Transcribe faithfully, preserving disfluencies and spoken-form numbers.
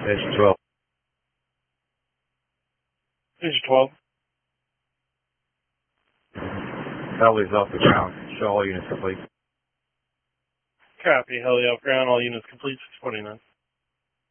Station twelve. Station twelve. Heli's off the ground. Show all units complete. Copy. Heli off ground. All units complete. six forty-nine.